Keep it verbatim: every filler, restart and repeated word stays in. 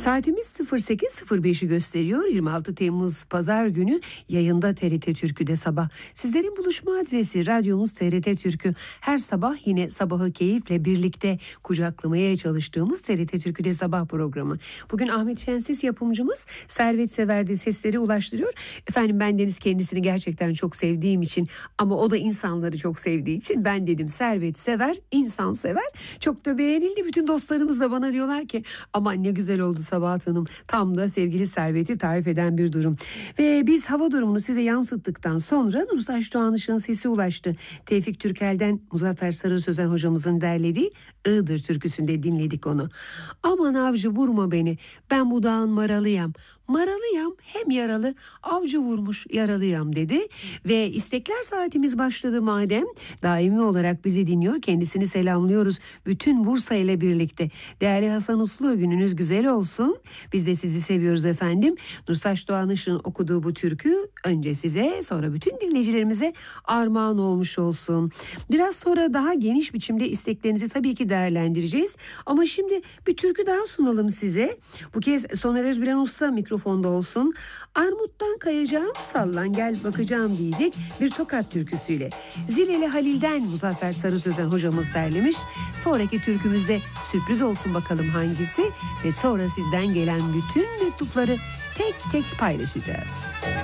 Saatimiz sıfır sekiz sıfır beşi gösteriyor. yirmi altı Temmuz Pazar günü yayında T R T Türkü'de sabah. Sizlerin buluşma adresi radyomuz T R T Türkü. Her sabah yine sabahı keyifle birlikte kucaklamaya çalıştığımız T R T Türkü'de sabah programı. Bugün Ahmet Şenses yapımcımız Servet Sever'de sesleri ulaştırıyor. Efendim bendeniz kendisini gerçekten çok sevdiğim için ama o da insanları çok sevdiği için ben dedim Servet sever, insan sever. Çok da beğenildi. Bütün dostlarımız da bana diyorlar ki aman ne güzel oldu Sabahat Hanım. Tam da sevgili Servet'i tarif eden bir durum. Ve biz hava durumunu size yansıttıktan sonra Nurtaş Doğan Işık'ın sesi ulaştı. Tevfik Türkel'den Muzaffer Sarı Sözen hocamızın derlediği Iğdır türküsünde dinledik onu. Aman avcı vurma beni, ben bu dağın maralıyam. Maralıyam hem yaralı, avcı vurmuş yaralıyam dedi. Ve istekler saatimiz başladı madem. Daimi olarak bizi dinliyor, kendisini selamlıyoruz. Bütün Bursa ile birlikte. Değerli Hasan Uslu, gününüz güzel olsun. Biz de sizi seviyoruz efendim. Nurtaş Doğan Işık'ın okuduğu bu türkü önce size, sonra bütün dinleyicilerimize armağan olmuş olsun. Biraz sonra daha geniş biçimde isteklerinizi tabii ki değerlendireceğiz. Ama şimdi bir türkü daha sunalım size. Bu kez Soner Özbilen Usta mikrofonda olsun. Armuttan kayacağım, sallan gel bakacağım diyecek bir Tokat türküsüyle. Zileli Halil'den Muzaffer Sarı Sözen hocamız derlemiş. Sonraki türkümüzde sürpriz olsun bakalım hangisi ve sonra sizden gelen bütün mektupları tek tek paylaşacağız.